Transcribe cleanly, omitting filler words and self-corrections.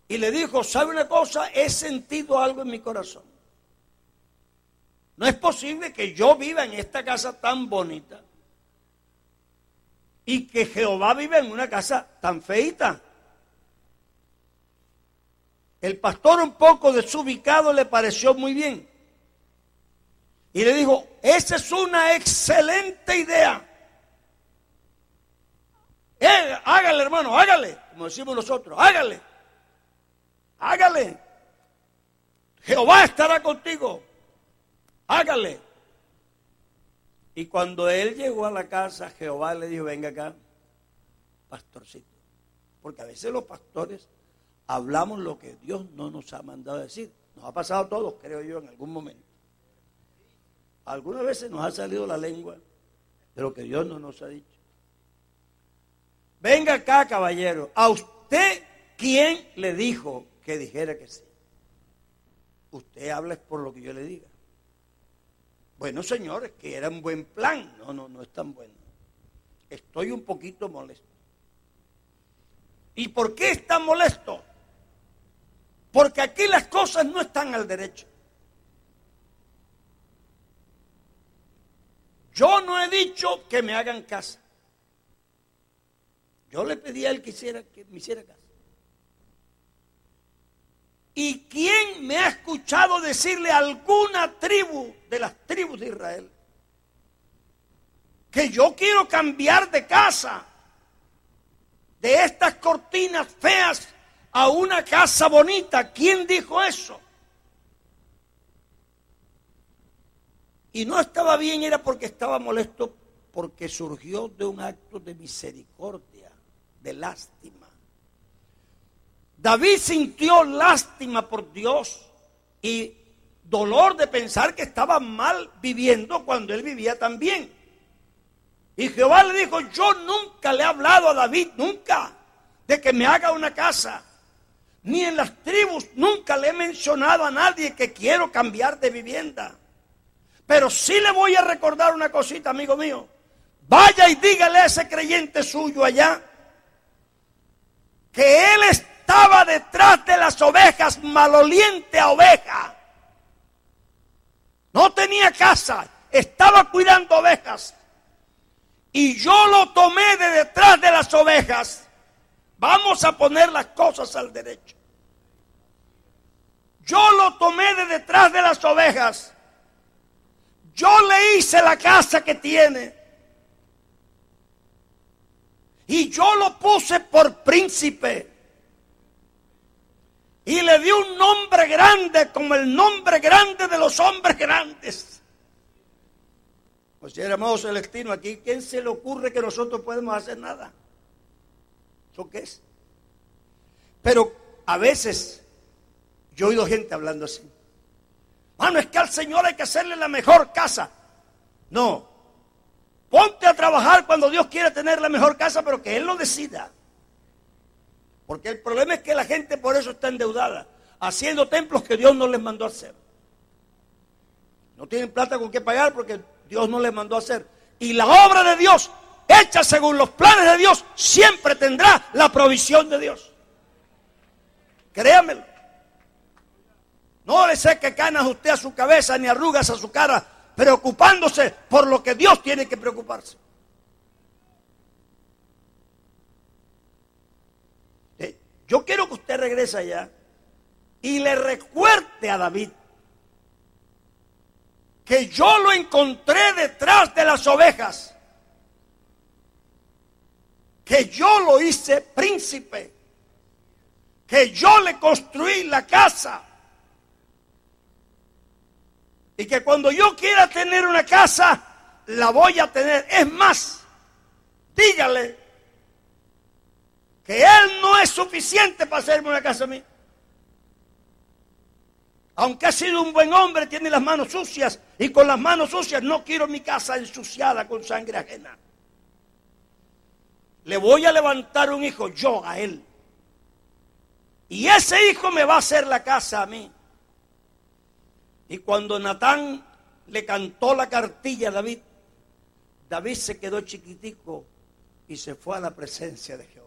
y le dijo, ¿sabe una cosa? He sentido algo en mi corazón. No es posible que yo viva en esta casa tan bonita y que Jehová viva en una casa tan feita. El pastor, un poco desubicado, le pareció muy bien. Y le dijo, esa es una excelente idea. Hágale, hermano, hágale. Como decimos nosotros, hágale. Hágale. Jehová estará contigo. Hágale. Y cuando él llegó a la casa, Jehová le dijo, venga acá, pastorcito. Porque a veces los pastores hablamos lo que Dios no nos ha mandado decir. Nos ha pasado a todos, creo yo, en algún momento. Algunas veces nos ha salido la lengua de lo que Dios no nos ha dicho. Venga acá, caballero. ¿A usted quién le dijo que dijera que sí? Usted habla por lo que yo le diga. Bueno, señores, que era un buen plan. No es tan bueno. Estoy un poquito molesto. ¿Y por qué es tan molesto? Porque aquí las cosas no están al derecho. Yo no he dicho que me hagan casa. Yo le pedí a él que me hiciera casa. ¿Y quién me ha escuchado decirle a alguna tribu de las tribus de Israel que yo quiero cambiar de casa, de estas cortinas feas a una casa bonita? ¿Quién dijo eso? Y no estaba bien, era porque estaba molesto, porque surgió de un acto de misericordia, de lástima. David sintió lástima por Dios y dolor de pensar que estaba mal viviendo cuando él vivía tan bien. Y Jehová le dijo, yo nunca le he hablado a David, nunca, de que me haga una casa. Ni en las tribus nunca le he mencionado a nadie que quiero cambiar de vivienda. Pero sí le voy a recordar una cosita, amigo mío. Vaya y dígale a ese creyente suyo allá que él estaba detrás de las ovejas, maloliente a oveja. No tenía casa, estaba cuidando ovejas. Y yo lo tomé de detrás de las ovejas. Vamos a poner las cosas al derecho. Yo lo tomé de detrás de las ovejas. Yo le hice la casa que tiene. Y yo lo puse por príncipe. Y le di un nombre grande, como el nombre grande de los hombres grandes. Pues si éramos Celestino aquí, ¿quién se le ocurre que nosotros podemos hacer nada? ¿Eso qué es? Pero a veces yo he oído gente hablando así. Mano, es que al Señor hay que hacerle la mejor casa. No. Ponte a trabajar cuando Dios quiera tener la mejor casa, pero que Él lo decida. Porque el problema es que la gente por eso está endeudada, haciendo templos que Dios no les mandó a hacer. No tienen plata con qué pagar porque Dios no les mandó a hacer. Y la obra de Dios, hecha según los planes de Dios, siempre tendrá la provisión de Dios. Créamelo. No le seque canas usted a su cabeza ni arrugas a su cara, preocupándose por lo que Dios tiene que preocuparse. Yo quiero que usted regrese allá y le recuerde a David que yo lo encontré detrás de las ovejas, que yo lo hice príncipe, que yo le construí la casa. Y que cuando yo quiera tener una casa, la voy a tener. Es más, dígale que él no es suficiente para hacerme una casa a mí. Aunque ha sido un buen hombre, tiene las manos sucias. Y con las manos sucias no quiero mi casa ensuciada con sangre ajena. Le voy a levantar un hijo, yo a él. Y ese hijo me va a hacer la casa a mí. Y cuando Natán le cantó la cartilla a David, David se quedó chiquitico y se fue a la presencia de Jehová.